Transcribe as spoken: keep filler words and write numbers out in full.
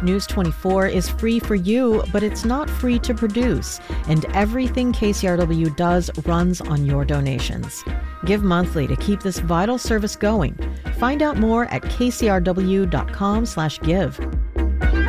News twenty-four is free for you, but it's not free to produce, and everything K C R W does runs on your donations. Give monthly to keep this vital service going. Find out more at k c r w dot com slash give.